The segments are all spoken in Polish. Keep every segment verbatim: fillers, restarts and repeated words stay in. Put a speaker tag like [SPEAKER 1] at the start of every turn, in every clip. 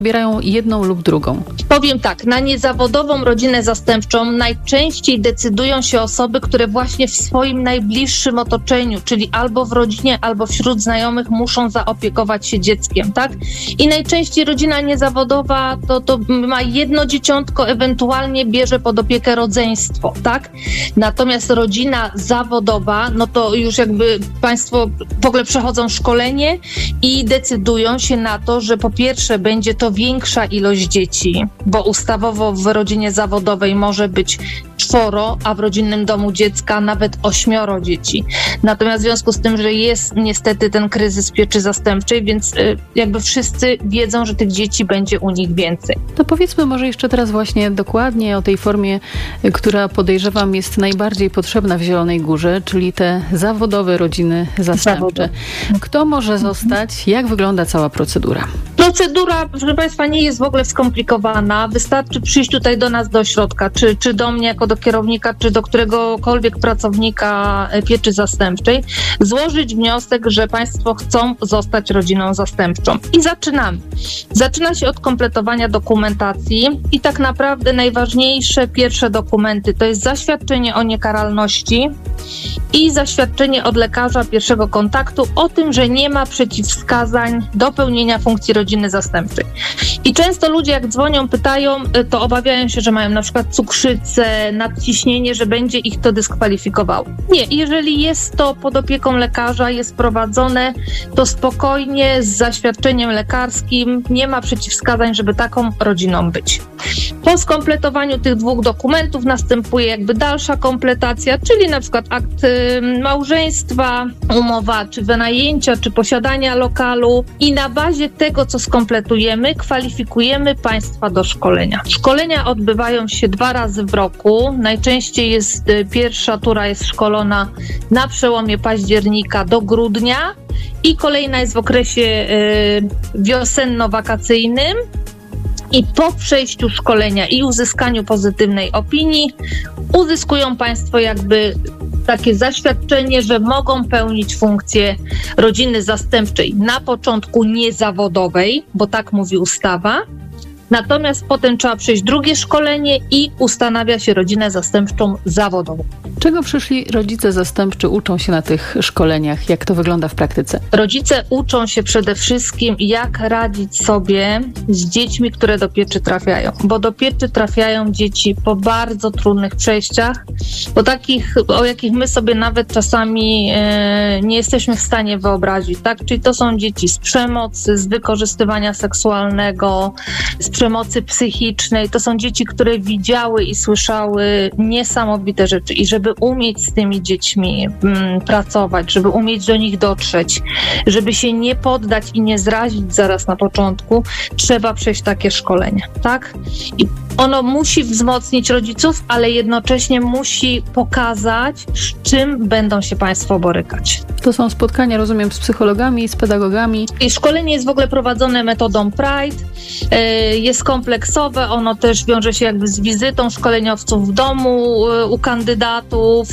[SPEAKER 1] Wybierają jedną lub drugą.
[SPEAKER 2] Powiem tak, na niezawodową rodzinę zastępczą najczęściej decydują się osoby, które właśnie w swoim najbliższym otoczeniu, czyli albo w rodzinie, albo wśród znajomych muszą zaopiekować się dzieckiem, tak? I najczęściej rodzina niezawodowa to, to ma jedno dzieciątko, ewentualnie bierze pod opiekę rodzeństwo, tak? Natomiast rodzina zawodowa, no to już jakby państwo w ogóle przechodzą szkolenie i decydują się na to, że po pierwsze będzie to większa ilość dzieci, bo ustawowo w rodzinie zawodowej może być czworo, a w rodzinnym domu dziecka nawet ośmioro dzieci. Natomiast w związku z tym, że jest niestety ten kryzys pieczy zastępczej, więc jakby wszyscy wiedzą, że tych dzieci będzie u nich więcej.
[SPEAKER 1] To powiedzmy może jeszcze teraz właśnie dokładnie o tej formie, która podejrzewam jest najbardziej potrzebna w Zielonej Górze, czyli te zawodowe rodziny zastępcze. Kto może zostać? Jak wygląda cała procedura?
[SPEAKER 2] Procedura, proszę Państwa, nie jest w ogóle skomplikowana. Wystarczy przyjść tutaj do nas do ośrodka, czy, czy do mnie jako do kierownika, czy do któregokolwiek pracownika pieczy zastępczej, złożyć wniosek, że Państwo chcą zostać rodziną zastępczą. I zaczynamy. Zaczyna się od kompletowania dokumentacji i tak naprawdę najważniejsze pierwsze dokumenty to jest zaświadczenie o niekaralności i zaświadczenie od lekarza pierwszego kontaktu o tym, że nie ma przeciwwskazań do pełnienia funkcji rodziny zastępczej. I często ludzie jak dzwonią, pytają, to obawiają się, że mają na przykład cukrzycę, nadciśnienie, że będzie ich to dyskwalifikowało. Nie, jeżeli jest to pod opieką lekarza, jest prowadzone, to spokojnie z zaświadczeniem lekarskim nie ma przeciwwskazań, żeby taką rodziną być. Po skompletowaniu tych dwóch dokumentów następuje jakby dalsza kompletacja, czyli na przykład akt y, małżeństwa, umowa czy wynajęcia, czy posiadania lokalu i na bazie tego, co skompletujemy, kwalifikujemy Państwa do szkolenia. Szkolenia odbywają się dwa razy w roku. Najczęściej jest y, pierwsza tura jest szkolona na przełomie października do grudnia i kolejna jest w okresie y, wiosenno-wakacyjnym. I po przejściu szkolenia i uzyskaniu pozytywnej opinii uzyskują Państwo jakby takie zaświadczenie, że mogą pełnić funkcję rodziny zastępczej na początku niezawodowej, bo tak mówi ustawa. Natomiast potem trzeba przejść drugie szkolenie i ustanawia się rodzinę zastępczą zawodową.
[SPEAKER 1] Czego przyszli rodzice zastępczy uczą się na tych szkoleniach? Jak to wygląda w praktyce?
[SPEAKER 2] Rodzice uczą się przede wszystkim, jak radzić sobie z dziećmi, które do pieczy trafiają. Bo do pieczy trafiają dzieci po bardzo trudnych przejściach, bo takich, o jakich my sobie nawet czasami e, nie jesteśmy w stanie wyobrazić. Tak? Czyli to są dzieci z przemocy, z wykorzystywania seksualnego, z przemocy psychicznej. To są dzieci, które widziały i słyszały niesamowite rzeczy. I żeby umieć z tymi dziećmi mm, pracować, żeby umieć do nich dotrzeć, żeby się nie poddać i nie zrazić zaraz na początku, trzeba przejść takie szkolenie, tak? I ono musi wzmocnić rodziców, ale jednocześnie musi pokazać, z czym będą się Państwo borykać.
[SPEAKER 1] To są spotkania, rozumiem, z psychologami, z pedagogami.
[SPEAKER 2] I szkolenie jest w ogóle prowadzone metodą Pride, jest kompleksowe, ono też wiąże się jakby z wizytą szkoleniowców w domu u kandydatów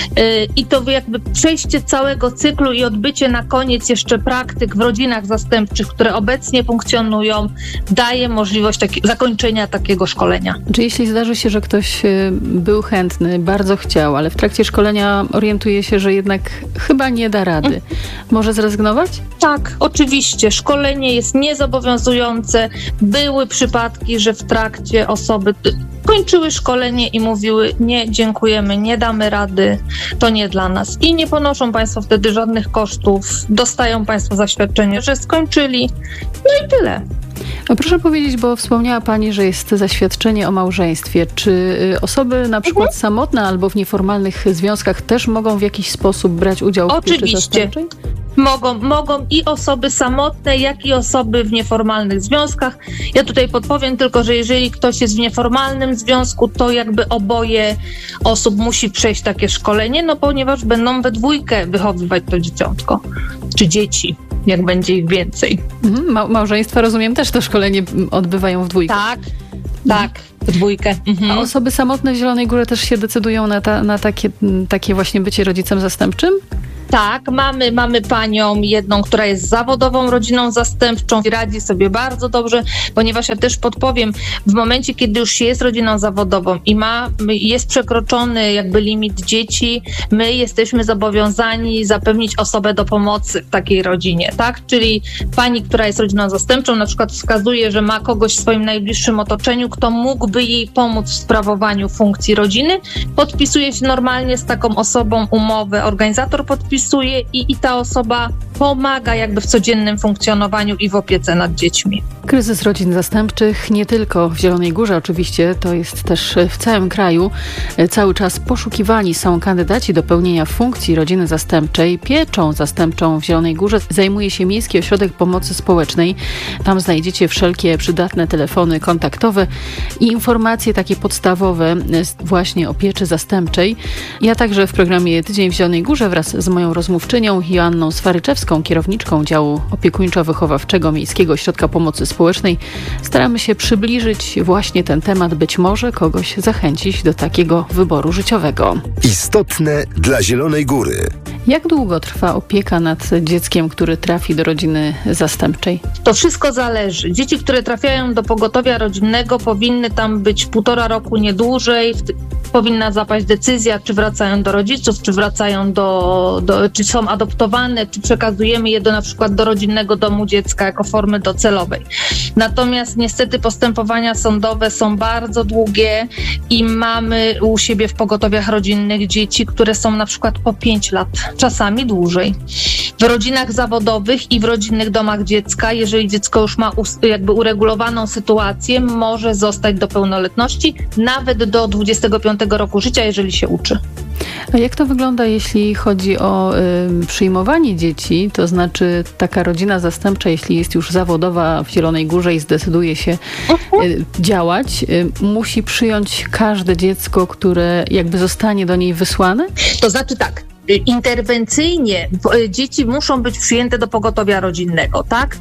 [SPEAKER 2] i to jakby przejście całego cyklu i odbycie na koniec jeszcze praktyk w rodzinach zastępczych, które obecnie funkcjonują, daje możliwość taki, zakończenia takiego szkolenia.
[SPEAKER 1] Czy jeśli zdarzy się, że ktoś był chętny, bardzo chciał, ale w trakcie szkolenia orientuje się, że jednak chyba nie da rady, może zrezygnować?
[SPEAKER 2] Tak, oczywiście. Szkolenie jest niezobowiązujące. Były przypadki, że w trakcie osoby kończyły szkolenie i mówiły: nie, dziękujemy, nie damy rady, to nie dla nas. I nie ponoszą Państwo wtedy żadnych kosztów, dostają Państwo zaświadczenie, że skończyli, no i tyle.
[SPEAKER 1] A proszę powiedzieć, bo wspomniała Pani, że jest zaświadczenie o małżeństwie. Czy osoby na przykład mhm. samotne albo w nieformalnych związkach też mogą w jakiś sposób brać udział w pieczy zastępczej?
[SPEAKER 2] Mogą, mogą i osoby samotne, jak i osoby w nieformalnych związkach. Ja tutaj podpowiem tylko, że jeżeli ktoś jest w nieformalnym związku, to jakby oboje osób musi przejść takie szkolenie, no ponieważ będą we dwójkę wychowywać to dzieciątko, czy dzieci, jak będzie ich więcej.
[SPEAKER 1] Mhm, ma- małżeństwa, rozumiem, też to szkolenie odbywają w dwójkę.
[SPEAKER 2] Tak, tak, w dwójkę. Mhm.
[SPEAKER 1] A osoby samotne w Zielonej Górze też się decydują na, ta, na takie, takie właśnie bycie rodzicem zastępczym?
[SPEAKER 2] Tak, mamy, mamy panią jedną, która jest zawodową rodziną zastępczą i radzi sobie bardzo dobrze, ponieważ ja też podpowiem, w momencie, kiedy już się jest rodziną zawodową i ma, jest przekroczony jakby limit dzieci, my jesteśmy zobowiązani zapewnić osobę do pomocy w takiej rodzinie, tak? Czyli pani, która jest rodziną zastępczą, na przykład wskazuje, że ma kogoś w swoim najbliższym otoczeniu, kto mógłby jej pomóc w sprawowaniu funkcji rodziny, podpisuje się normalnie z taką osobą umowę, organizator podpisuje i, i ta osoba pomaga jakby w codziennym funkcjonowaniu i w opiece nad dziećmi.
[SPEAKER 1] Kryzys rodzin zastępczych nie tylko w Zielonej Górze oczywiście, to jest też w całym kraju. Cały czas poszukiwani są kandydaci do pełnienia funkcji rodziny zastępczej. Pieczą zastępczą w Zielonej Górze zajmuje się Miejski Ośrodek Pomocy Społecznej. Tam znajdziecie wszelkie przydatne telefony kontaktowe i informacje takie podstawowe właśnie o pieczy zastępczej. Ja także w programie Tydzień w Zielonej Górze wraz z moją rozmówczynią Joanną Swaryczewską, kierowniczką działu opiekuńczo-wychowawczego Miejskiego Ośrodka Pomocy Społecznej, staramy się przybliżyć właśnie ten temat, być może kogoś zachęcić do takiego wyboru życiowego.
[SPEAKER 3] Istotne dla Zielonej Góry.
[SPEAKER 1] Jak długo trwa opieka nad dzieckiem, który trafi do rodziny zastępczej?
[SPEAKER 2] To wszystko zależy. Dzieci, które trafiają do pogotowia rodzinnego, powinny tam być półtora roku, nie dłużej. Powinna zapaść decyzja, czy wracają do rodziców, czy wracają do, do czy są adoptowane, czy przekazujemy je do na przykład do rodzinnego domu dziecka jako formy docelowej. Natomiast niestety postępowania sądowe są bardzo długie i mamy u siebie w pogotowiach rodzinnych dzieci, które są na przykład po pięć lat, czasami dłużej. W rodzinach zawodowych i w rodzinnych domach dziecka, jeżeli dziecko już ma jakby uregulowaną sytuację, może zostać do pełnoletności, nawet do dwudziestego piątego roku życia, jeżeli się uczy.
[SPEAKER 1] A jak to wygląda, jeśli chodzi o y, przyjmowanie dzieci? To znaczy taka rodzina zastępcza, jeśli jest już zawodowa w Zielonej Górze i zdecyduje się y, działać, y, musi przyjąć każde dziecko, które jakby zostanie do niej wysłane?
[SPEAKER 2] To znaczy tak. Interwencyjnie dzieci muszą być przyjęte do pogotowia rodzinnego, tak?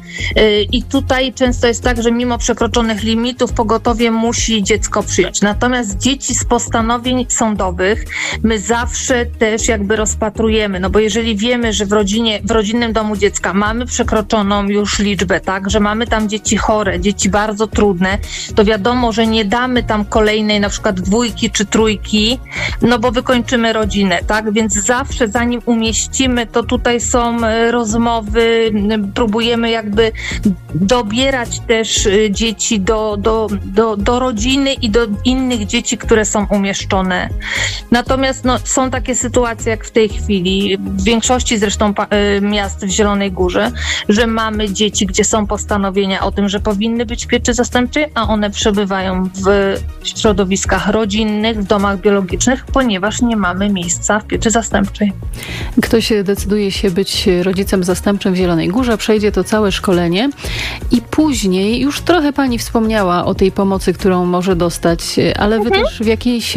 [SPEAKER 2] I tutaj często jest tak, że mimo przekroczonych limitów pogotowie musi dziecko przyjąć. Natomiast dzieci z postanowień sądowych my zawsze też jakby rozpatrujemy, no bo jeżeli wiemy, że w rodzinie, w rodzinnym domu dziecka mamy przekroczoną już liczbę, tak? Że mamy tam dzieci chore, dzieci bardzo trudne, to wiadomo, że nie damy tam kolejnej na przykład dwójki czy trójki, no bo wykończymy rodzinę, tak? Więc zawsze zanim umieścimy, to tutaj są rozmowy, próbujemy jakby dobierać też dzieci do, do, do, do rodziny i do innych dzieci, które są umieszczone. Natomiast no, są takie sytuacje jak w tej chwili, w większości zresztą miast w Zielonej Górze, że mamy dzieci, gdzie są postanowienia o tym, że powinny być w pieczy zastępczej, a one przebywają w środowiskach rodzinnych, w domach biologicznych, ponieważ nie mamy miejsca w pieczy zastępczej.
[SPEAKER 1] Ktoś decyduje się być rodzicem zastępczym w Zielonej Górze, przejdzie to całe szkolenie i później, już trochę pani wspomniała o tej pomocy, którą może dostać, ale wy mhm. też w jakiejś,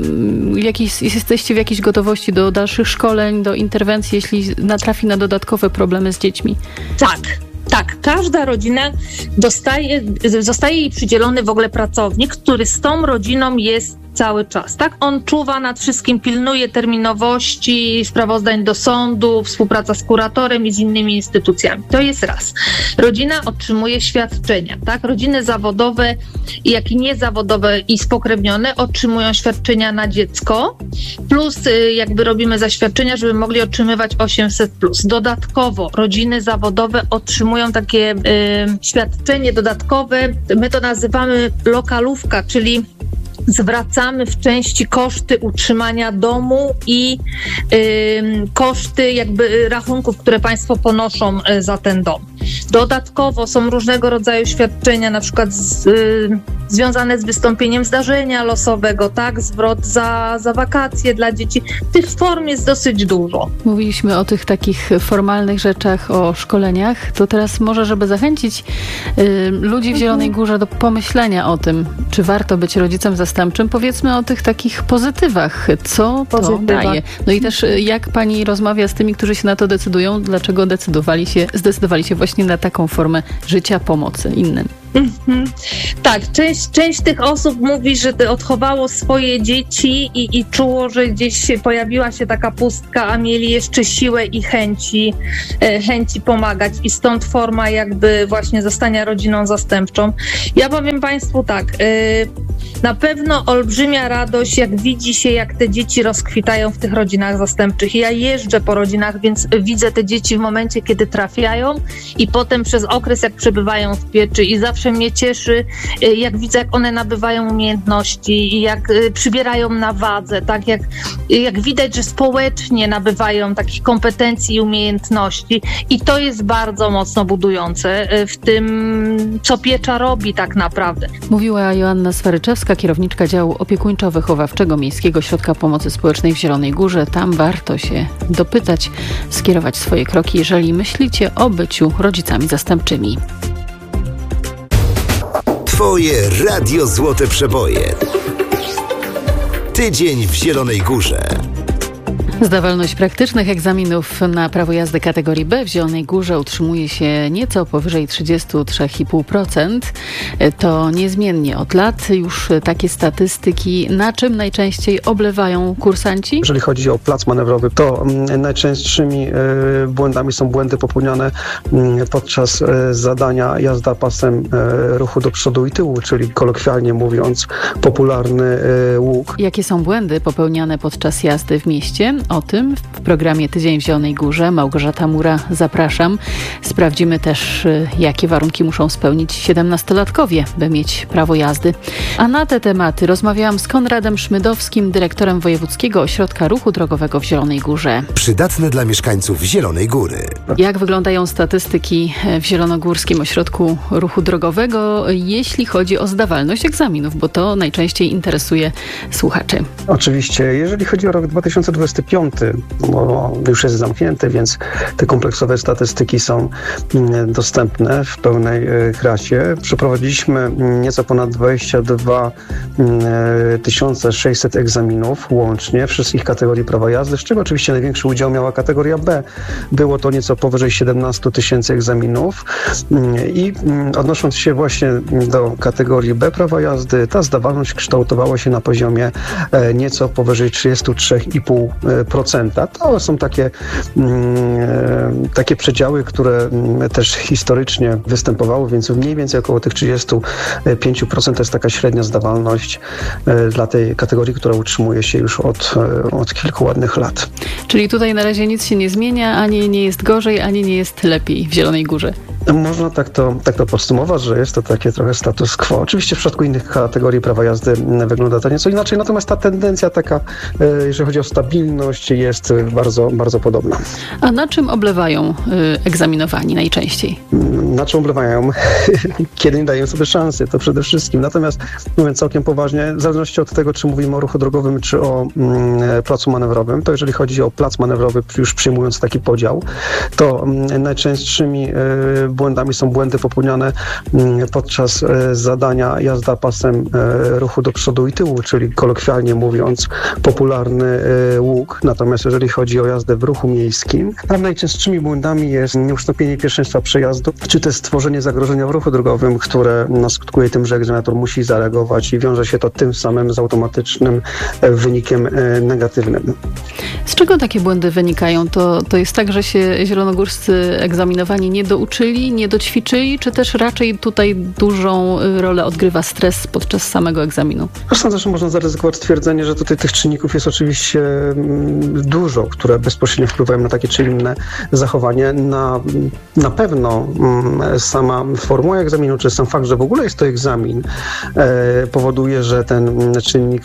[SPEAKER 1] w jakiejś, jesteście w jakiejś gotowości do dalszych szkoleń, do interwencji, jeśli natrafi na dodatkowe problemy z dziećmi?
[SPEAKER 2] Tak. Tak, każda rodzina dostaje, zostaje jej przydzielony w ogóle pracownik, który z tą rodziną jest cały czas, tak? On czuwa nad wszystkim, pilnuje terminowości, sprawozdań do sądu, współpraca z kuratorem i z innymi instytucjami. To jest raz. Rodzina otrzymuje świadczenia, tak? Rodziny zawodowe, jak i niezawodowe i spokrewnione otrzymują świadczenia na dziecko, plus jakby robimy zaświadczenia, żeby mogli otrzymywać osiemset plus. Dodatkowo rodziny zawodowe otrzymują takie y, świadczenie dodatkowe, my to nazywamy lokalówka, czyli zwracamy w części koszty utrzymania domu i y, koszty jakby rachunków, które państwo ponoszą y, za ten dom. Dodatkowo są różnego rodzaju świadczenia, na przykład z, y, związane z wystąpieniem zdarzenia losowego, tak, zwrot za, za wakacje dla dzieci. Tych form jest dosyć dużo.
[SPEAKER 1] Mówiliśmy o tych takich formalnych rzeczach, o szkoleniach, to teraz może, żeby zachęcić y, ludzi w Zielonej Górze do pomyślenia o tym, czy warto być rodzicem zastępczym, powiedzmy o tych takich pozytywach, co to Pozytywa. daje. No i też jak pani rozmawia z tymi, którzy się na to decydują, dlaczego decydowali się, zdecydowali się właśnie na taką formę życia, pomocy innym?
[SPEAKER 2] Mm-hmm. Tak, część, część tych osób mówi, że odchowało swoje dzieci i, i czuło, że gdzieś się pojawiła się taka pustka, a mieli jeszcze siłę i chęci, chęci pomagać i stąd forma jakby właśnie zostania rodziną zastępczą. Ja powiem Państwu tak, na pewno olbrzymia radość, jak widzi się, jak te dzieci rozkwitają w tych rodzinach zastępczych. Ja jeżdżę po rodzinach, więc widzę te dzieci w momencie, kiedy trafiają i potem przez okres, jak przebywają w pieczy i zawsze mnie cieszy, jak widzę, jak one nabywają umiejętności i jak przybierają na wadze, tak jak, jak widać, że społecznie nabywają takich kompetencji i umiejętności i to jest bardzo mocno budujące w tym, co piecza robi tak naprawdę.
[SPEAKER 1] Mówiła Joanna Swaryczewska, kierowniczka działu opiekuńczo-wychowawczego Miejskiego Ośrodka Pomocy Społecznej w Zielonej Górze. Tam warto się dopytać, skierować swoje kroki, jeżeli myślicie o byciu rodzicami zastępczymi.
[SPEAKER 3] Twoje Radio Złote Przeboje. Tydzień w Zielonej Górze.
[SPEAKER 1] Zdawalność praktycznych egzaminów na prawo jazdy kategorii B w Zielonej Górze utrzymuje się nieco powyżej trzydzieści trzy i pół procent. To niezmiennie od lat już takie statystyki. Na czym najczęściej oblewają kursanci?
[SPEAKER 4] Jeżeli chodzi o plac manewrowy, to najczęstszymi błędami są błędy popełniane podczas zadania jazda pasem ruchu do przodu i tyłu, czyli kolokwialnie mówiąc popularny łuk.
[SPEAKER 1] Jakie są błędy popełniane podczas jazdy w mieście? O tym w programie Tydzień w Zielonej Górze. Małgorzata Mura, zapraszam. Sprawdzimy też, jakie warunki muszą spełnić siedemnastolatkowie, by mieć prawo jazdy. A na te tematy rozmawiałam z Konradem Szmydowskim, dyrektorem Wojewódzkiego Ośrodka Ruchu Drogowego w Zielonej Górze.
[SPEAKER 3] Przydatne dla mieszkańców Zielonej Góry.
[SPEAKER 1] Jak wyglądają statystyki w Zielonogórskim Ośrodku Ruchu Drogowego, jeśli chodzi o zdawalność egzaminów, bo to najczęściej interesuje słuchaczy.
[SPEAKER 4] Oczywiście, jeżeli chodzi o rok dwa tysiące dwudziesty piąty, bo już jest zamknięty, więc te kompleksowe statystyki są dostępne w pełnej krasie. Przeprowadziliśmy nieco ponad dwadzieścia dwa tysiące sześćset egzaminów łącznie wszystkich kategorii prawa jazdy, z czego oczywiście największy udział miała kategoria B. Było to nieco powyżej siedemnaście tysięcy egzaminów i odnosząc się właśnie do kategorii B prawa jazdy, ta zdawalność kształtowała się na poziomie nieco powyżej trzydzieści trzy i pół procenta. To są takie, takie przedziały, które też historycznie występowały, więc mniej więcej około tych trzydzieści pięć procent to jest taka średnia zdawalność dla tej kategorii, która utrzymuje się już od, od kilku ładnych lat.
[SPEAKER 1] Czyli tutaj na razie nic się nie zmienia, ani nie jest gorzej, ani nie jest lepiej w Zielonej Górze.
[SPEAKER 4] Można tak to, tak to podsumować, że jest to takie trochę status quo. Oczywiście w przypadku innych kategorii prawa jazdy wygląda to nieco inaczej, natomiast ta tendencja taka, jeżeli chodzi o stabilność, jest bardzo, bardzo podobna.
[SPEAKER 1] A na czym oblewają egzaminowani najczęściej?
[SPEAKER 4] Na czym oblewają? Kiedy nie dają sobie szansy, to przede wszystkim. Natomiast mówiąc całkiem poważnie, w zależności od tego, czy mówimy o ruchu drogowym, czy o mm, placu manewrowym, to jeżeli chodzi o plac manewrowy, już przyjmując taki podział, to mm, najczęstszymi y, błędami są błędy popełniane y, podczas y, zadania jazda pasem y, ruchu do przodu i tyłu, czyli kolokwialnie mówiąc popularny y, łuk. Natomiast jeżeli chodzi o jazdę w ruchu miejskim, tam najczęstszymi błędami jest nieustąpienie pierwszeństwa przejazdu, czy też stworzenie zagrożenia w ruchu drogowym, które no, skutkuje tym, że egzaminator musi zareagować i wiąże się to tym samym z automatycznym wynikiem negatywnym.
[SPEAKER 1] Z czego takie błędy wynikają? To, to jest tak, że się zielonogórscy egzaminowani nie douczyli, nie doćwiczyli, czy też raczej tutaj dużą rolę odgrywa stres podczas samego egzaminu?
[SPEAKER 4] Sądzę, że można zaryzykować stwierdzenie, że tutaj tych czynników jest oczywiście dużo, które bezpośrednio wpływają na takie czy inne zachowanie. Na, na pewno sama formuła egzaminu, czy sam fakt, że w ogóle jest to egzamin, powoduje, że ten czynnik,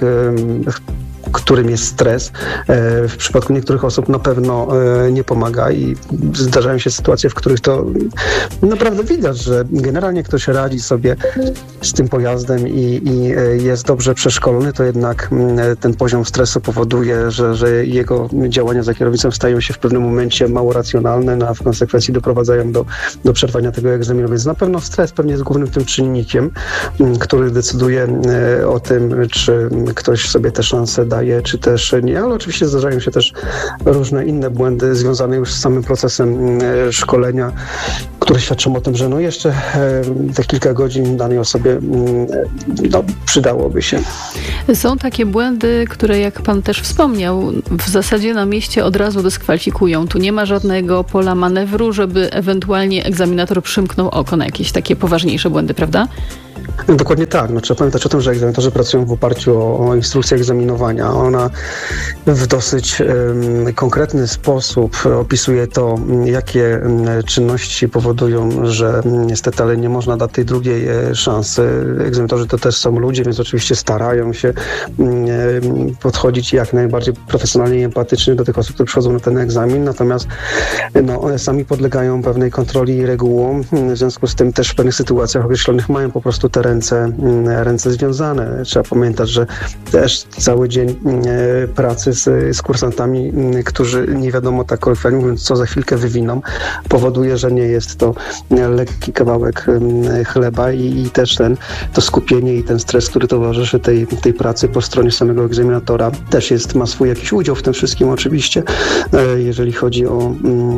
[SPEAKER 4] którym jest stres, w przypadku niektórych osób na pewno nie pomaga i zdarzają się sytuacje, w których to naprawdę widać, że generalnie ktoś radzi sobie z tym pojazdem i, i jest dobrze przeszkolony, to jednak ten poziom stresu powoduje, że, że jego działania za kierownicą stają się w pewnym momencie mało racjonalne, no a w konsekwencji doprowadzają do, do przerwania tego egzaminu. Więc na pewno stres pewnie jest głównym tym czynnikiem, który decyduje o tym, czy ktoś sobie te szanse daje, czy też nie, ale oczywiście zdarzają się też różne inne błędy związane już z samym procesem szkolenia, które świadczą o tym, że no jeszcze te kilka godzin danej osobie no, przydałoby się.
[SPEAKER 1] Są takie błędy, które jak pan też wspomniał, w zasadzie na mieście od razu dyskwalifikują. Tu nie ma żadnego pola manewru, żeby ewentualnie egzaminator przymknął oko na jakieś takie poważniejsze błędy, prawda?
[SPEAKER 4] Dokładnie tak. No, trzeba pamiętać o tym, że egzaminatorzy pracują w oparciu o, o instrukcję egzaminowania. Ona w dosyć um, konkretny sposób opisuje to, jakie um, czynności powodują, że um, niestety, ale nie można dać tej drugiej e, szansy. Egzaminatorzy to też są ludzie, więc oczywiście starają się um, podchodzić jak najbardziej profesjonalnie i empatycznie do tych osób, które przychodzą na ten egzamin. Natomiast no, one sami podlegają pewnej kontroli i regułom. W związku z tym też w pewnych sytuacjach określonych mają po prostu te ręce, ręce związane. Trzeba pamiętać, że też cały dzień pracy z, z kursantami, którzy nie wiadomo tak kolokwialnie mówiąc, co za chwilkę wywiną, powoduje, że nie jest to lekki kawałek chleba i, i też ten, to skupienie i ten stres, który towarzyszy tej, tej pracy po stronie samego egzaminatora, też jest, ma swój jakiś udział w tym wszystkim oczywiście, jeżeli chodzi o,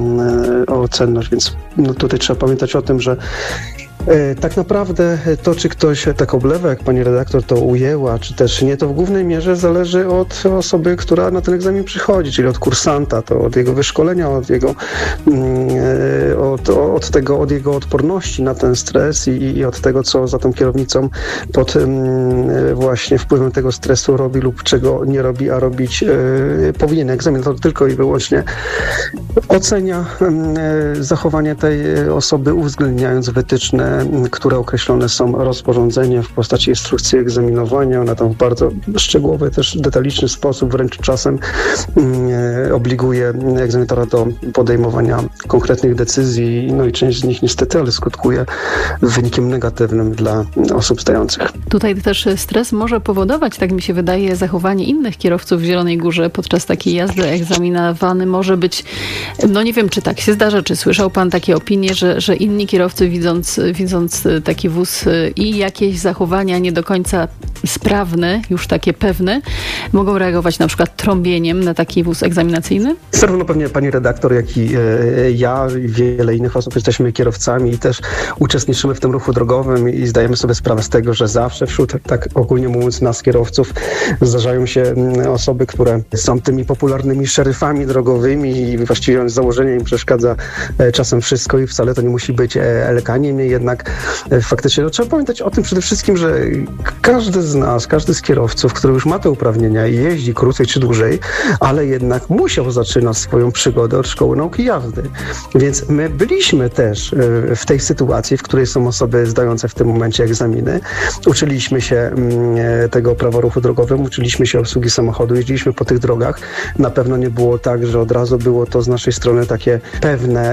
[SPEAKER 4] o cenność, więc no tutaj trzeba pamiętać o tym, że tak naprawdę to, czy ktoś tak oblewa, jak pani redaktor to ujęła, czy też nie, to w głównej mierze zależy od osoby, która na ten egzamin przychodzi, czyli od kursanta, to od jego wyszkolenia, od jego od, od tego, od jego odporności na ten stres i, i od tego, co za tą kierownicą pod właśnie wpływem tego stresu robi lub czego nie robi, a robić powinien. Egzaminator tylko i wyłącznie ocenia zachowanie tej osoby, uwzględniając wytyczne, które określone są rozporządzeniem w postaci instrukcji egzaminowania. Ona tam w bardzo szczegółowy, też detaliczny sposób, wręcz czasem e, obliguje egzaminatora do podejmowania konkretnych decyzji, no i część z nich niestety, ale skutkuje wynikiem negatywnym dla osób zdających.
[SPEAKER 1] Tutaj też stres może powodować, tak mi się wydaje, zachowanie innych kierowców w Zielonej Górze podczas takiej jazdy. Egzaminowany może być, no nie wiem, czy tak się zdarza, czy słyszał pan takie opinie, że, że inni kierowcy widząc, widząc taki wóz i jakieś zachowania nie do końca sprawne, już takie pewne, mogą reagować na przykład trąbieniem na taki wóz egzaminacyjny?
[SPEAKER 4] Zarówno pewnie pani redaktor, jak i e, ja i wiele innych osób jesteśmy kierowcami i też uczestniczymy w tym ruchu drogowym i zdajemy sobie sprawę z tego, że zawsze wśród, tak ogólnie mówiąc, nas kierowców zdarzają się osoby, które są tymi popularnymi szeryfami drogowymi i właściwie z założenia im przeszkadza czasem wszystko i wcale to nie musi być eleka. Niemniej jednak faktycznie no, trzeba pamiętać o tym przede wszystkim, że każdy z nas, każdy z kierowców, który już ma te uprawnienia i jeździ krócej czy dłużej, ale jednak musiał zaczynać swoją przygodę od szkoły nauki jazdy. Więc my byliśmy też w tej sytuacji, w której są osoby zdające w tym momencie egzaminy. Uczyliśmy się tego prawa ruchu drogowego, uczyliśmy się obsługi samochodu, jeździliśmy po tych drogach. Na pewno nie było tak, że od razu było to z naszej strony takie pewne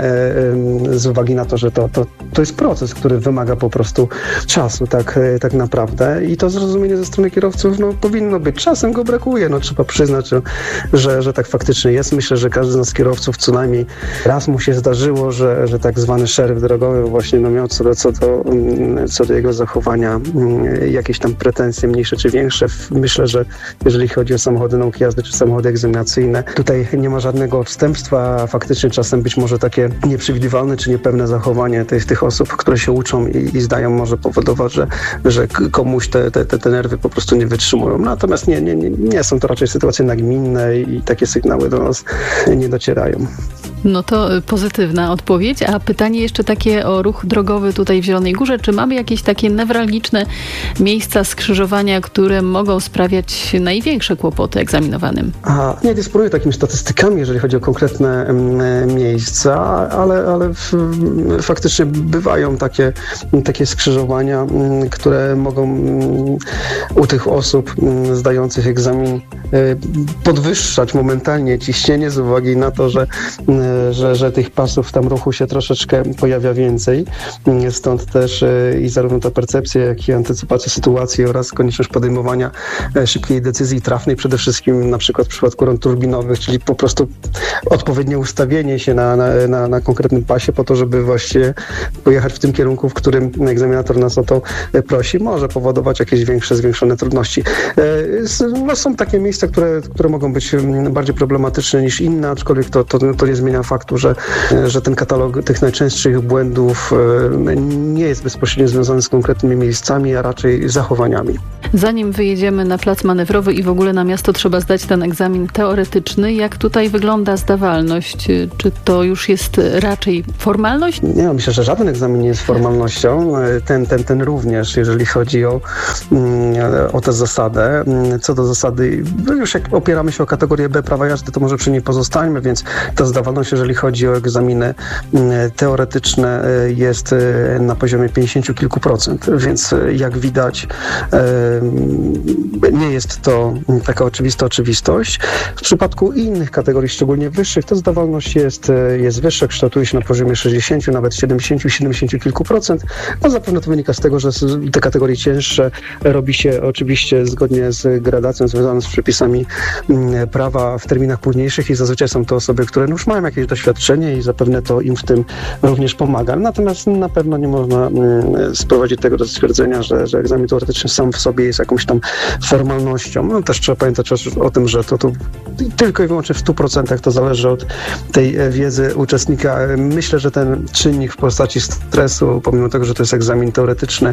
[SPEAKER 4] z uwagi na to, że to, to, to jest proces, który wymaga po prostu czasu, tak, tak naprawdę. I to zrozumienie ze strony kierowców no, powinno być. Czasem go brakuje, no trzeba przyznać, że, że tak faktycznie jest. Myślę, że każdy z nas kierowców co najmniej raz mu się zdarzyło, że, że tak zwany szeryf drogowy właśnie no, miał co do, co, do, co do jego zachowania jakieś tam pretensje mniejsze czy większe. Myślę, że jeżeli chodzi o samochody nauki jazdy czy samochody egzaminacyjne, tutaj nie ma żadnego odstępstwa, a faktycznie czasem być może takie nieprzewidywalne czy niepewne zachowanie tych, tych osób, które się uczą i, i zdają, może powodować, że, że komuś te, te, te nerwy po prostu nie wytrzymują. Natomiast nie, nie, nie, nie są to raczej sytuacje nagminne i takie sygnały do nas nie docierają.
[SPEAKER 1] No to pozytywna odpowiedź, a pytanie jeszcze takie o ruch drogowy tutaj w Zielonej Górze. Czy mamy jakieś takie newralgiczne miejsca skrzyżowania, które mogą sprawiać największe kłopoty egzaminowanym?
[SPEAKER 4] A nie dysponuję takimi statystykami, jeżeli chodzi o konkretne miejsca, ale, ale w, faktycznie bywają takie, takie skrzyżowania, które mogą u tych osób zdających egzamin podwyższać momentalnie ciśnienie z uwagi na to, że Że, że tych pasów tam ruchu się troszeczkę pojawia więcej. Stąd też i zarówno ta percepcja, jak i antycypacja sytuacji oraz konieczność podejmowania szybkiej decyzji trafnej, przede wszystkim na przykład w przypadku rąk turbinowych, czyli po prostu odpowiednie ustawienie się na, na, na, na konkretnym pasie po to, żeby właśnie pojechać w tym kierunku, w którym egzaminator nas o to prosi, może powodować jakieś większe, zwiększone trudności. No, są takie miejsca, które, które mogą być bardziej problematyczne niż inne, aczkolwiek to, to, to nie zmienia zmienia faktu, że, że ten katalog tych najczęstszych błędów nie jest bezpośrednio związany z konkretnymi miejscami, a raczej zachowaniami.
[SPEAKER 1] Zanim wyjedziemy na plac manewrowy i w ogóle na miasto, trzeba zdać ten egzamin teoretyczny. Jak tutaj wygląda zdawalność? Czy to już jest raczej formalność?
[SPEAKER 4] Nie, myślę, że żaden egzamin nie jest formalnością. Ten, ten, ten również, jeżeli chodzi o, o tę zasadę. Co do zasady, już jak opieramy się o kategorię B prawa jazdy, to może przy niej pozostańmy, więc ta zdawalność, jeżeli chodzi o egzaminy teoretyczne, jest na poziomie pięćdziesiąt kilku procent, więc jak widać, nie jest to taka oczywista oczywistość. W przypadku innych kategorii, szczególnie wyższych, ta zdawalność jest, jest wyższa, kształtuje się na poziomie sześćdziesiąt, nawet siedemdziesiąt, siedemdziesiąt kilku procent. No zapewne to wynika z tego, że te kategorie cięższe robi się oczywiście zgodnie z gradacją związaną z przepisami prawa w terminach późniejszych i zazwyczaj są to osoby, które już mają jakieś doświadczenie i zapewne to im w tym również pomaga. Natomiast na pewno nie można sprowadzić tego do stwierdzenia, że, że egzamin teoretyczny sam w sobie jest jakąś tam formalnością. No też trzeba pamiętać o, o tym, że to, to tylko i wyłącznie w stu procentach to zależy od tej wiedzy uczestnika. Myślę, że ten czynnik w postaci stresu, pomimo tego, że to jest egzamin teoretyczny,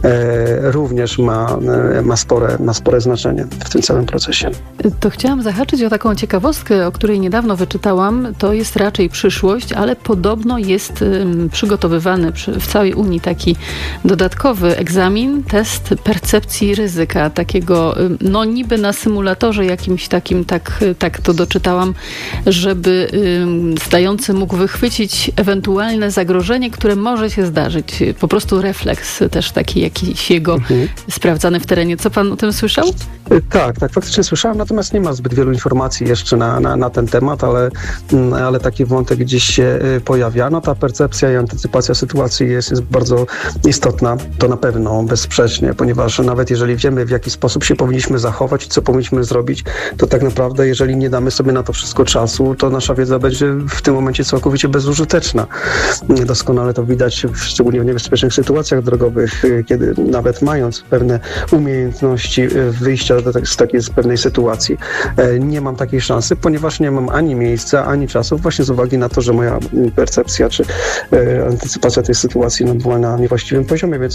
[SPEAKER 4] e, również ma, e, ma, spore, ma spore znaczenie w tym całym procesie.
[SPEAKER 1] To chciałam zahaczyć o taką ciekawostkę, o której niedawno wyczytałam. To jest raczej przyszłość, ale podobno jest um, przygotowywany przy, w całej Unii taki dodatkowy egzamin, test percepcji ryzyka, takiego no niby na symulatorze jakimś takim, tak, tak to doczytałam, żeby um, zdający mógł wychwycić ewentualne zagrożenie, które może się zdarzyć. Po prostu refleks też taki jakiś jego mhm. sprawdzany w terenie. Co pan o tym słyszał?
[SPEAKER 4] Tak, tak, faktycznie słyszałem, natomiast nie ma zbyt wielu informacji jeszcze na, na, na ten temat, ale, ale taki wątek gdzieś się pojawia. No ta percepcja i antycypacja sytuacji jest, jest bardzo istotna, to na pewno, bezsprzecznie, ponieważ nawet jeżeli wiemy, w jaki sposób się powinniśmy zachować i co powinniśmy zrobić, to tak naprawdę, jeżeli nie damy sobie na to wszystko czasu, to nasza wiedza będzie w tym momencie całkowicie bezużyteczna. Doskonale to widać, szczególnie w niebezpiecznych sytuacjach drogowych, kiedy nawet mając pewne umiejętności wyjścia z takiej z pewnej sytuacji, nie mam takiej szansy, ponieważ nie mam ani miejsca, ani czasu, właśnie z uwagi na to, że moja percepcja czy antycypacja tej sytuacji no, była na niewłaściwym poziomie, więc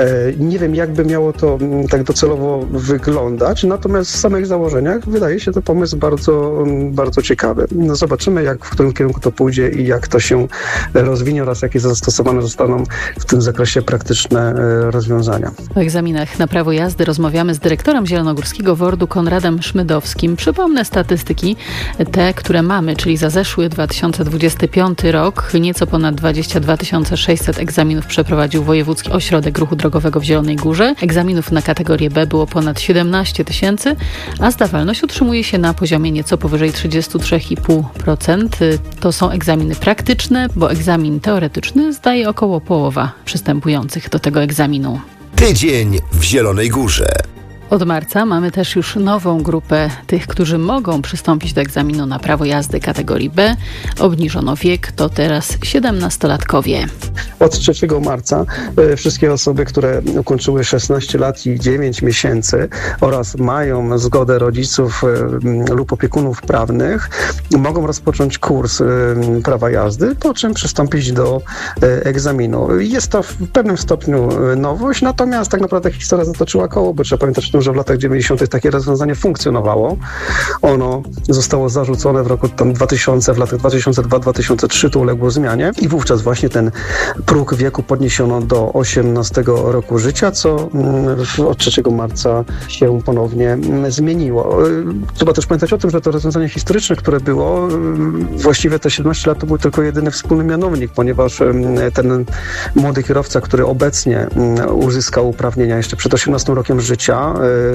[SPEAKER 4] nie wiem, jakby miało to tak docelowo wyglądać, natomiast w samych założeniach wydaje się to pomysł bardzo, bardzo ciekawy. No, zobaczymy, jak w którym kierunku to pójdzie i jak to się rozwinie oraz jakie zastosowane zostaną w tym zakresie praktyczne rozwiązania.
[SPEAKER 1] O egzaminach na prawo jazdy rozmawiamy z dyrektorem Zielonogórskiego W O R D-u Konradem Szmydowskim. Przypomnę statystyki, te, które mamy, czyli za zeszły dwa tysiące dwudziesty piąty rok nieco ponad dwadzieścia dwa tysiące sześćset egzaminów przeprowadził Wojewódzki Ośrodek Ruchu Drogowego w Zielonej Górze. Egzaminów na kategorię B było ponad siedemnaście tysięcy, a zdawalność utrzymuje się na poziomie nieco powyżej trzydzieści trzy i pół procent. To są egzaminy praktyczne, bo egzamin teoretyczny zdaje około połowa przystępujących do tego egzaminu.
[SPEAKER 3] Tydzień w Zielonej Górze.
[SPEAKER 1] Od marca mamy też już nową grupę tych, którzy mogą przystąpić do egzaminu na prawo jazdy kategorii B. Obniżono wiek, to teraz siedemnastolatkowie.
[SPEAKER 4] Od trzeciego marca wszystkie osoby, które ukończyły szesnaście lat i dziewięć miesięcy oraz mają zgodę rodziców lub opiekunów prawnych, mogą rozpocząć kurs prawa jazdy, po czym przystąpić do egzaminu. Jest to w pewnym stopniu nowość, natomiast tak naprawdę historia zatoczyła koło, bo trzeba pamiętać o tym, że w latach dziewięćdziesiątych takie rozwiązanie funkcjonowało. Ono zostało zarzucone w roku tam dwa tysiące, w latach dwa tysiące drugi do dwa tysiące trzeciego to uległo zmianie i wówczas właśnie ten próg wieku podniesiono do osiemnastego roku życia, co od trzeciego marca się ponownie zmieniło. Trzeba też pamiętać o tym, że to rozwiązanie historyczne, które było, właściwie te siedemnaście lat to był tylko jedyny wspólny mianownik, ponieważ ten młody kierowca, który obecnie uzyskał uprawnienia jeszcze przed osiemnastym rokiem życia,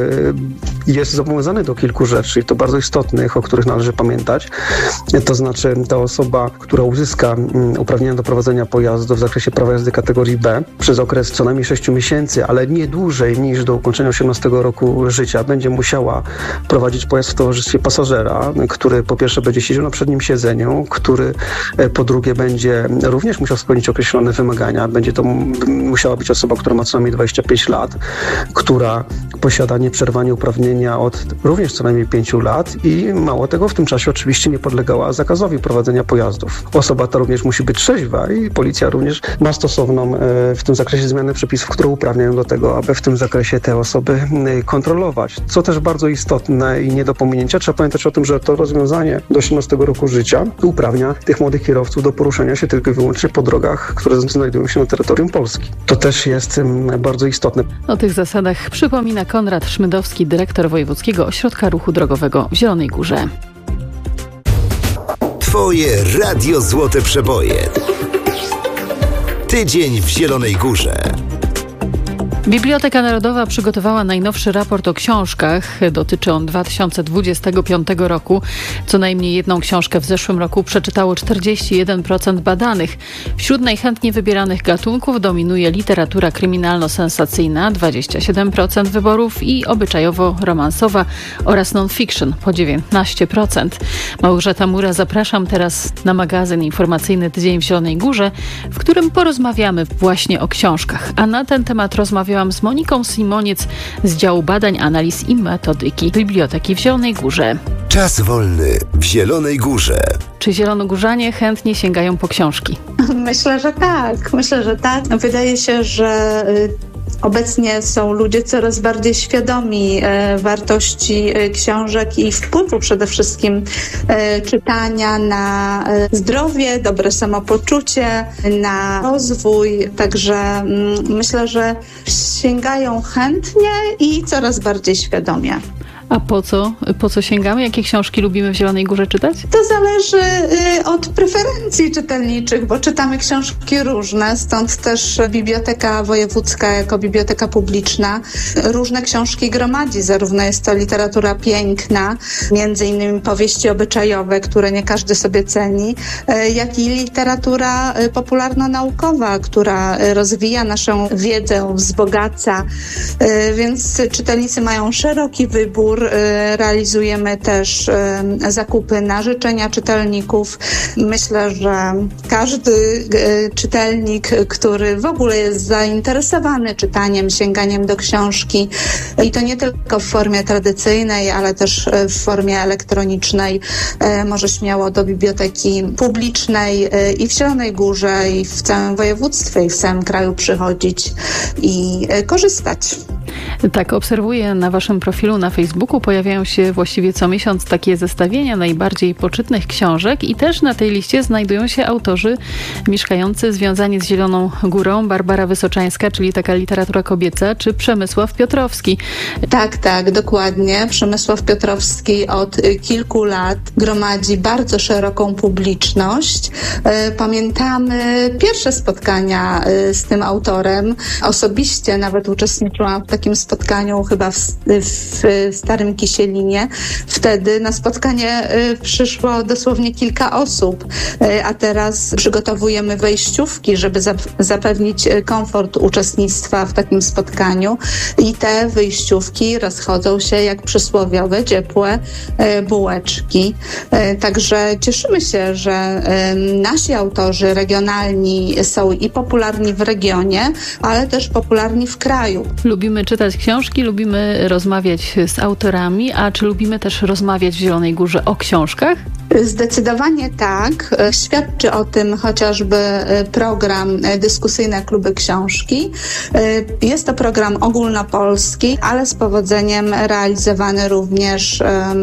[SPEAKER 4] jest zobowiązany do kilku rzeczy i to bardzo istotnych, o których należy pamiętać. To znaczy ta osoba, która uzyska uprawnienia do prowadzenia pojazdu w zakresie prawa jazdy kategorii B przez okres co najmniej sześciu miesięcy, ale nie dłużej niż do ukończenia osiemnastego roku życia, będzie musiała prowadzić pojazd w towarzystwie pasażera, który po pierwsze będzie siedział na przednim siedzeniu, który po drugie będzie również musiał spełnić określone wymagania. Będzie to musiała być osoba, która ma co najmniej dwadzieścia pięć lat, która posiada nieprzerwanie uprawnienia od również co najmniej pięciu lat i mało tego, w tym czasie oczywiście nie podlegała zakazowi prowadzenia pojazdów. Osoba ta również musi być trzeźwa i policja również ma stosowną w tym zakresie zmianę przepisów, które uprawniają do tego, aby w tym zakresie te osoby kontrolować. Co też bardzo istotne i nie do pominięcia, trzeba pamiętać o tym, że to rozwiązanie do osiemnastego roku życia uprawnia tych młodych kierowców do poruszania się tylko i wyłącznie po drogach, które znajdują się na terytorium Polski. To też jest bardzo istotne.
[SPEAKER 1] O tych zasadach przypomina Konrad Szmydowski, dyrektor Wojewódzkiego Ośrodka Ruchu Drogowego w Zielonej Górze.
[SPEAKER 3] Twoje Radio Złote Przeboje. Tydzień w Zielonej Górze.
[SPEAKER 1] Biblioteka Narodowa przygotowała najnowszy raport o książkach. Dotyczy on dwa tysiące dwudziestego piątego roku. Co najmniej jedną książkę w zeszłym roku przeczytało czterdzieści jeden procent badanych. Wśród najchętniej wybieranych gatunków dominuje literatura kryminalno-sensacyjna dwadzieścia siedem procent wyborów i obyczajowo-romansowa oraz non-fiction po dziewiętnaście procent. Małgorzata Mura, zapraszam teraz na magazyn informacyjny Tydzień w Zielonej Górze, w którym porozmawiamy właśnie o książkach. A na ten temat rozmawiamy z Moniką Simoniec z działu badań, analiz i metodyki Biblioteki w Zielonej Górze.
[SPEAKER 3] Czas wolny w Zielonej Górze.
[SPEAKER 1] Czy zielonogórzanie chętnie sięgają po książki?
[SPEAKER 5] Myślę, że tak. Myślę, że tak. Wydaje się, że obecnie są ludzie coraz bardziej świadomi e, wartości e, książek i wpływu przede wszystkim e, czytania na e, zdrowie, dobre samopoczucie, na rozwój. Także m, myślę, że sięgają chętnie i coraz bardziej świadomie.
[SPEAKER 1] A po co, po co sięgamy? Jakie książki lubimy w Zielonej Górze czytać?
[SPEAKER 5] To zależy y, od preferencji czytelniczych, bo czytamy książki różne, stąd też Biblioteka Wojewódzka jako biblioteka publiczna różne książki gromadzi. Zarówno jest to literatura piękna, między innymi powieści obyczajowe, które nie każdy sobie ceni, y, jak i literatura y, popularno-naukowa, która y, rozwija naszą wiedzę, wzbogaca, y, więc czytelnicy mają szeroki wybór. Realizujemy też zakupy na życzenia czytelników. Myślę, że każdy czytelnik, który w ogóle jest zainteresowany czytaniem, sięganiem do książki i to nie tylko w formie tradycyjnej, ale też w formie elektronicznej, może śmiało do biblioteki publicznej i w Zielonej Górze, i w całym województwie, i w całym kraju przychodzić i korzystać.
[SPEAKER 1] Tak, obserwuję na waszym profilu na Facebooku, pojawiają się właściwie co miesiąc takie zestawienia najbardziej poczytnych książek i też na tej liście znajdują się autorzy mieszkający, związani z Zieloną Górą, Barbara Wysoczańska, czyli taka literatura kobieca, czy Przemysław Piotrowski.
[SPEAKER 5] Tak, tak, dokładnie. Przemysław Piotrowski od kilku lat gromadzi bardzo szeroką publiczność. Pamiętamy pierwsze spotkania z tym autorem. Osobiście nawet uczestniczyłam w takim spotkaniu chyba w, w Starym Kisielinie. Wtedy na spotkanie przyszło dosłownie kilka osób, a teraz przygotowujemy wejściówki, żeby zapewnić komfort uczestnictwa w takim spotkaniu i te wyjściówki rozchodzą się jak przysłowiowe, ciepłe bułeczki. Także cieszymy się, że nasi autorzy regionalni są i popularni w regionie, ale też popularni w kraju.
[SPEAKER 1] Lubimy czytać książki, lubimy rozmawiać z autorami, a czy lubimy też rozmawiać w Zielonej Górze o książkach?
[SPEAKER 5] Zdecydowanie tak. Świadczy o tym chociażby program Dyskusyjne Kluby Książki. Jest to program ogólnopolski, ale z powodzeniem realizowany również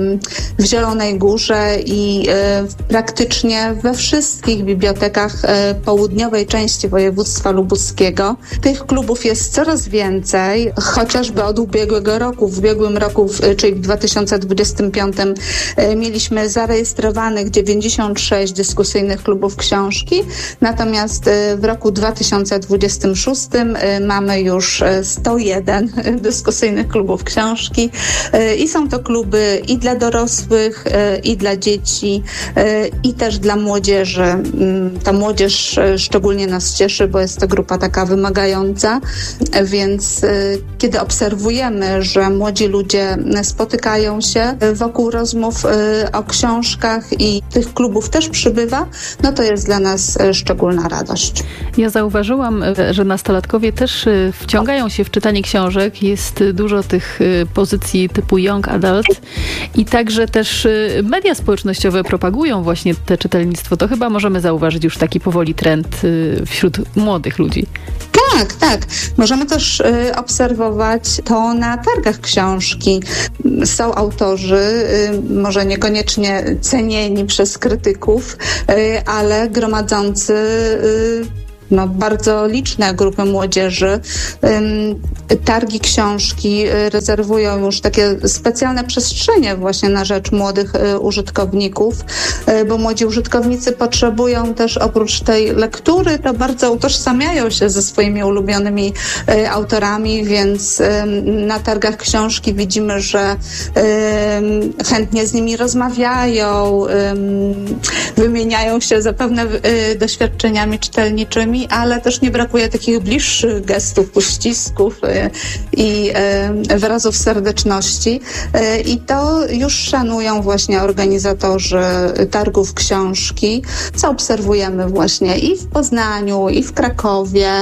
[SPEAKER 5] w Zielonej Górze i praktycznie we wszystkich bibliotekach południowej części województwa lubuskiego. Tych klubów jest coraz więcej, chociażby od ubiegłego roku. W ubiegłym roku, czyli w dwa tysiące dwudziestym piątym, mieliśmy zarejestrowanych dziewięćdziesiąt sześć dyskusyjnych klubów książki, natomiast w roku dwa tysiące dwudziestym szóstym mamy już sto jeden dyskusyjnych klubów książki i są to kluby i dla dorosłych, i dla dzieci, i też dla młodzieży. Ta młodzież szczególnie nas cieszy, bo jest to grupa taka wymagająca, więc kiedy obserwujemy, że młodzi ludzie spotykają się wokół rozmów o książkach i tych klubów też przybywa, no to jest dla nas szczególna radość.
[SPEAKER 1] Ja zauważyłam, że nastolatkowie też wciągają się w czytanie książek. Jest dużo tych pozycji typu young adult i także też media społecznościowe propagują właśnie te czytelnictwo. To chyba możemy zauważyć już taki powoli trend wśród młodych ludzi.
[SPEAKER 5] Tak, tak. Możemy też y, obserwować to na targach książki. Są autorzy, y, może niekoniecznie cenieni przez krytyków, y, ale gromadzący y, no, bardzo liczne grupy młodzieży. Targi książki rezerwują już takie specjalne przestrzenie właśnie na rzecz młodych użytkowników, bo młodzi użytkownicy potrzebują też oprócz tej lektury, to bardzo utożsamiają się ze swoimi ulubionymi autorami, więc na targach książki widzimy, że chętnie z nimi rozmawiają, wymieniają się zapewne doświadczeniami czytelniczymi, ale też nie brakuje takich bliższych gestów, uścisków i wyrazów serdeczności. I to już szanują właśnie organizatorzy targów książki, co obserwujemy właśnie i w Poznaniu, i w Krakowie,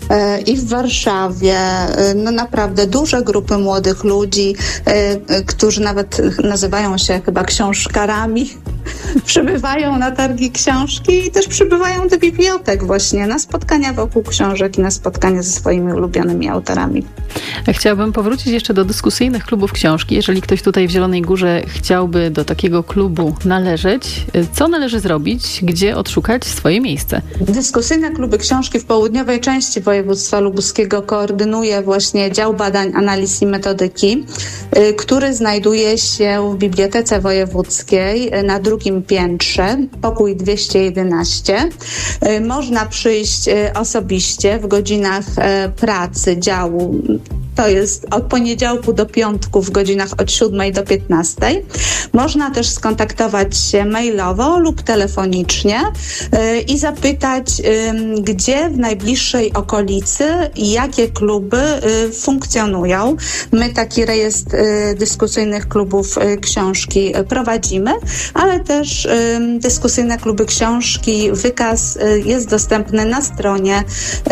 [SPEAKER 5] i w Warszawie. No naprawdę duże grupy młodych ludzi, którzy nawet nazywają się chyba książkarami, przybywają na targi książki i też przybywają do bibliotek właśnie na spotkania wokół książek i na spotkania ze swoimi ulubionymi autorami.
[SPEAKER 1] Chciałabym powrócić jeszcze do dyskusyjnych klubów książki. Jeżeli ktoś tutaj w Zielonej Górze chciałby do takiego klubu należeć, co należy zrobić, gdzie odszukać swoje miejsce?
[SPEAKER 5] Dyskusyjne kluby książki w południowej części województwa lubuskiego koordynuje właśnie Dział Badań, Analiz i Metodyki, który znajduje się w Bibliotece Wojewódzkiej na drugim piętrze, pokój dwieście jedenaście. Można przyjść osobiście w godzinach pracy działu. To jest od poniedziałku do piątku w godzinach od siódmej do piętnastej. Można też skontaktować się mailowo lub telefonicznie i zapytać, gdzie w najbliższej okolicy i jakie kluby funkcjonują. My taki rejestr dyskusyjnych klubów książki prowadzimy, ale też dyskusyjne kluby książki, wykaz jest dostępny na stronie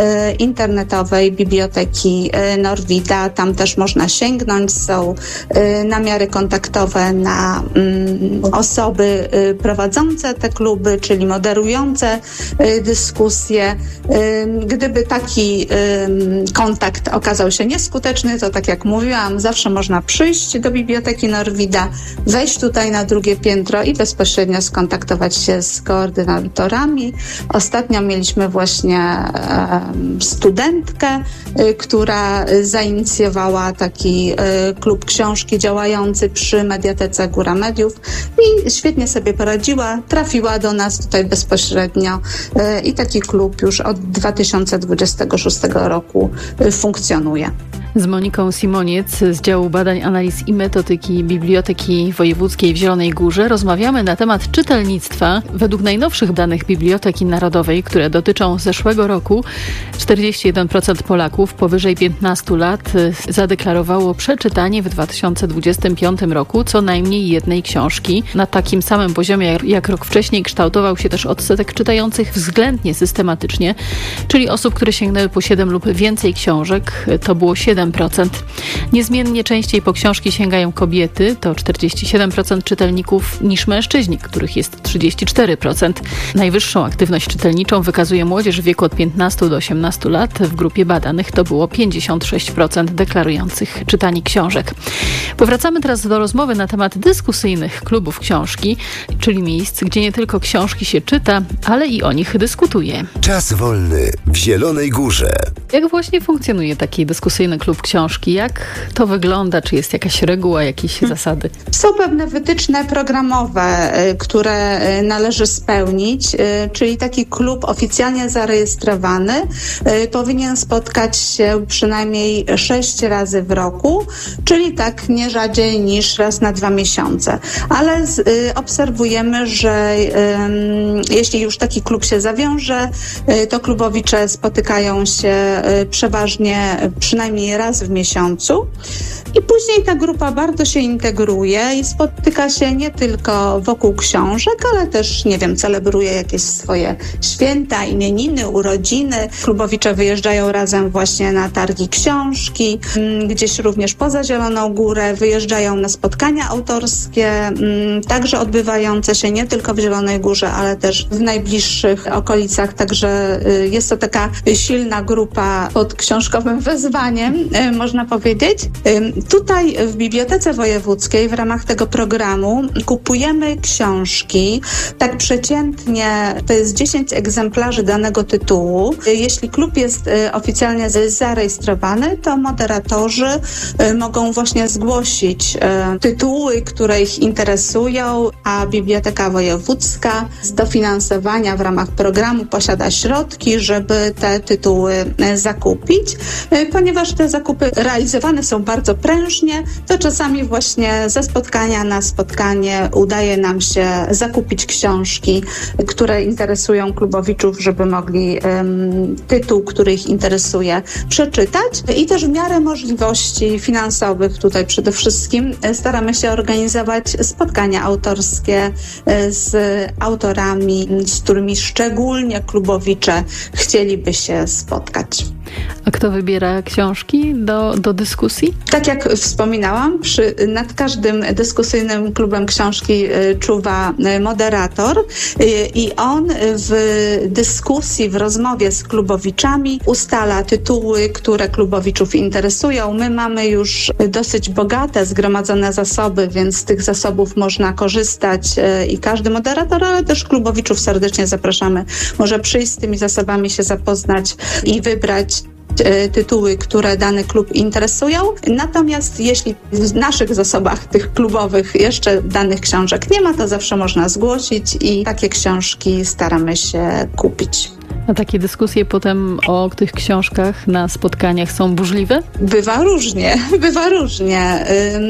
[SPEAKER 5] internetowej Biblioteki Norwida. Tam też można sięgnąć. Są y, namiary kontaktowe na y, osoby y, prowadzące te kluby, czyli moderujące y, dyskusje. Y, gdyby taki y, kontakt okazał się nieskuteczny, to tak jak mówiłam, zawsze można przyjść do Biblioteki Norwida, wejść tutaj na drugie piętro i bezpośrednio skontaktować się z koordynatorami. Ostatnio mieliśmy właśnie y, studentkę, y, która zainicjowała inicjowała taki y, klub książki działający przy Mediatece Góra Mediów i świetnie sobie poradziła, trafiła do nas tutaj bezpośrednio y, i taki klub już od dwa tysiące dwudziestego szóstego roku y, funkcjonuje.
[SPEAKER 1] Z Moniką Simoniec z Działu Badań, Analiz i Metodyki Biblioteki Wojewódzkiej w Zielonej Górze rozmawiamy na temat czytelnictwa. Według najnowszych danych Biblioteki Narodowej, które dotyczą zeszłego roku, czterdzieści jeden procent Polaków powyżej piętnastu lat zadeklarowało przeczytanie w dwa tysiące dwudziestym piątym roku co najmniej jednej książki. Na takim samym poziomie jak rok wcześniej kształtował się też odsetek czytających względnie systematycznie, czyli osób, które sięgnęły po siedem lub więcej książek. To było siedem procent. Niezmiennie częściej po książki sięgają kobiety, to czterdzieści siedem procent czytelników, niż mężczyźni, których jest trzydzieści cztery procent. Najwyższą aktywność czytelniczą wykazuje młodzież w wieku od piętnastu do osiemnastu lat. W grupie badanych to było pięćdziesiąt sześć procent deklarujących czytanie książek. Powracamy teraz do rozmowy na temat dyskusyjnych klubów książki, czyli miejsc, gdzie nie tylko książki się czyta, ale i o nich dyskutuje.
[SPEAKER 3] Czas wolny w Zielonej Górze.
[SPEAKER 1] Jak właśnie funkcjonuje taki dyskusyjny klub książki? Jak to wygląda? Czy jest jakaś reguła, jakieś hmm. zasady?
[SPEAKER 5] Są pewne wytyczne programowe, które należy spełnić, czyli taki klub oficjalnie zarejestrowany powinien spotkać się przynajmniej sześć razy w roku, czyli tak nie rzadziej niż raz na dwa miesiące. Ale z, y, obserwujemy, że y, jeśli już taki klub się zawiąże, y, to klubowicze spotykają się y, przeważnie przynajmniej raz w miesiącu i Później ta grupa bardzo się integruje i spotyka się nie tylko wokół książek, ale też, nie wiem, celebruje jakieś swoje święta, imieniny, urodziny. Klubowicze wyjeżdżają razem właśnie na targi książki, gdzieś również poza Zieloną Górę, wyjeżdżają na spotkania autorskie, także odbywające się nie tylko w Zielonej Górze, ale też w najbliższych okolicach. Także jest to taka silna grupa pod książkowym wezwaniem, można powiedzieć. Tutaj w Bibliotece Wojewódzkiej w ramach tego programu kupujemy książki. Tak przeciętnie to jest dziesięć egzemplarzy danego tytułu. Jeśli klub jest oficjalnie zarejestrowany, to moderatorzy mogą właśnie zgłosić tytuły, które ich interesują, a Biblioteka Wojewódzka z dofinansowania w ramach programu posiada środki, żeby te tytuły zakupić. Ponieważ te zakupy realizowane są bardzo prężnie, to czasami właśnie ze spotkania na spotkanie udaje nam się zakupić książki, które interesują klubowiczów, żeby mogli um, tytuł, który ich interesuje, przeczytać. I też w miarę możliwości finansowych tutaj przede wszystkim staramy się organizować spotkania autorskie z autorami, z którymi szczególnie klubowicze chcieliby się spotkać.
[SPEAKER 1] A kto wybiera książki do, do dyskusji?
[SPEAKER 5] Tak jak wspominałam, przy, nad każdym dyskusyjnym klubem książki czuwa moderator i on w dyskusji, w rozmowie z klubowiczami ustala tytuły, które klubowiczów interesują. My mamy już dosyć bogate, zgromadzone zasoby, więc z tych zasobów można korzystać i każdy moderator, ale też klubowiczów serdecznie zapraszamy. Może przyjść z tymi zasobami, się zapoznać i wybrać tytuły, które dany klub interesują. Natomiast jeśli w naszych zasobach tych klubowych jeszcze danych książek nie ma, to zawsze można zgłosić i takie książki staramy się kupić.
[SPEAKER 1] A takie dyskusje potem o tych książkach na spotkaniach są burzliwe?
[SPEAKER 5] Bywa różnie, bywa różnie.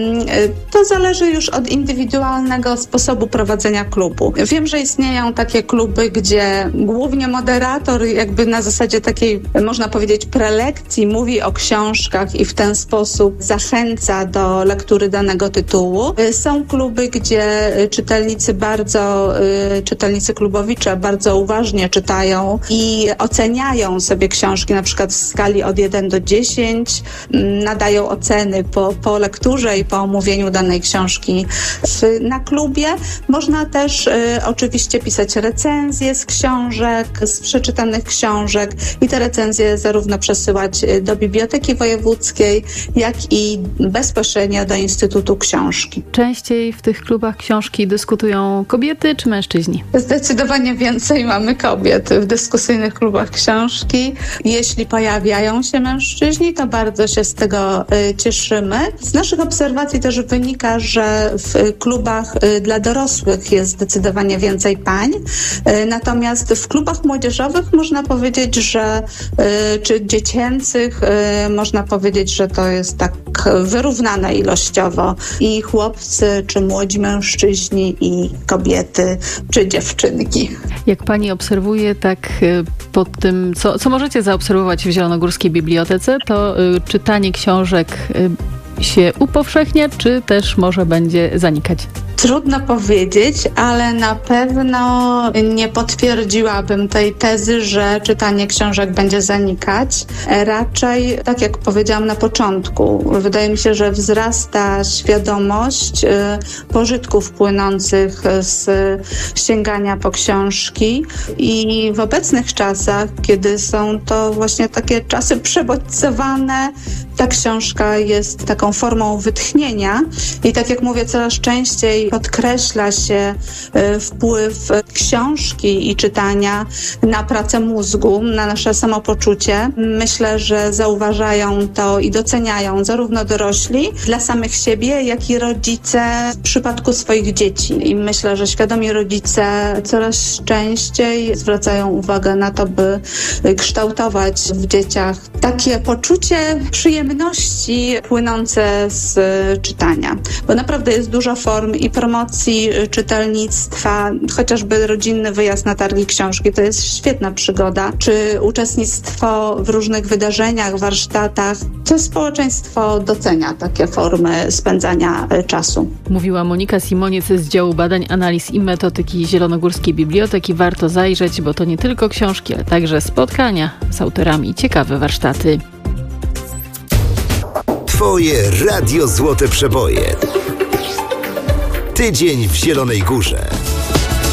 [SPEAKER 5] To zależy już od indywidualnego sposobu prowadzenia klubu. Wiem, że istnieją takie kluby, gdzie głównie moderator jakby na zasadzie takiej, można powiedzieć, prelekcji mówi o książkach i w ten sposób zachęca do lektury danego tytułu. Są kluby, gdzie czytelnicy bardzo, czytelnicy klubowicze bardzo uważnie czytają i oceniają sobie książki, na przykład w skali od jeden do dziesięciu, nadają oceny po, po lekturze i po omówieniu danej książki w, na klubie. Można też y, oczywiście pisać recenzje z książek, z przeczytanych książek i te recenzje zarówno przesyłać do Biblioteki Wojewódzkiej, jak i bezpośrednio do Instytutu Książki.
[SPEAKER 1] Częściej w tych klubach książki dyskutują kobiety czy mężczyźni?
[SPEAKER 5] Zdecydowanie więcej mamy kobiet w dyskusyjnych klubach książki. Jeśli pojawiają się mężczyźni, to bardzo się z tego y, cieszymy. Z naszych obserwacji też wynika, że w klubach y, dla dorosłych jest zdecydowanie więcej pań. Y, natomiast w klubach młodzieżowych można powiedzieć, że y, czy dziecięcych y, można powiedzieć, że to jest tak wyrównane ilościowo. I chłopcy, czy młodzi mężczyźni, i kobiety, czy dziewczynki.
[SPEAKER 1] Jak pani obserwuje, tak pod tym, co, co możecie zaobserwować w Zielonogórskiej Bibliotece, to y, czytanie książek y, się upowszechnia, czy też może będzie zanikać?
[SPEAKER 5] Trudno powiedzieć, ale na pewno nie potwierdziłabym tej tezy, że czytanie książek będzie zanikać. Raczej, tak jak powiedziałam na początku, wydaje mi się, że wzrasta świadomość pożytków płynących z sięgania po książki i w obecnych czasach, kiedy są to właśnie takie czasy przebodźcowane, ta książka jest taką formą wytchnienia i tak jak mówię, coraz częściej podkreśla się wpływ książki i czytania na pracę mózgu, na nasze samopoczucie. Myślę, że zauważają to i doceniają zarówno dorośli dla samych siebie, jak i rodzice w przypadku swoich dzieci. I myślę, że świadomi rodzice coraz częściej zwracają uwagę na to, by kształtować w dzieciach takie poczucie przyjemności płynące z czytania. Bo naprawdę jest dużo form i promocji czytelnictwa, chociażby rodzinny wyjazd na targi książki, to jest świetna przygoda, czy uczestnictwo w różnych wydarzeniach, warsztatach. To społeczeństwo docenia takie formy spędzania czasu.
[SPEAKER 1] Mówiła Monika Simoniec z działu badań, analiz i metodyki Zielonogórskiej Biblioteki. Warto zajrzeć, bo to nie tylko książki, ale także spotkania z autorami, ciekawe warsztaty.
[SPEAKER 3] Twoje Radio Złote Przeboje. Tydzień w Zielonej Górze.